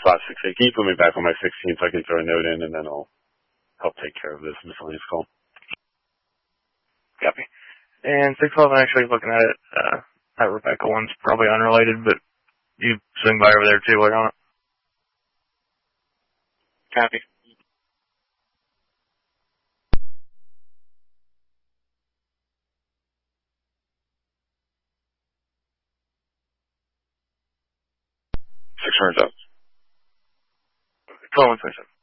slot 6A. Can you put me back on my 16 so I can throw a note in, and then I'll help take care of this miscellaneous call? Copy. And 611, actually looking at it, that Rebecca one's probably unrelated, but you swing by over there too, like on it. Copy. Call 127.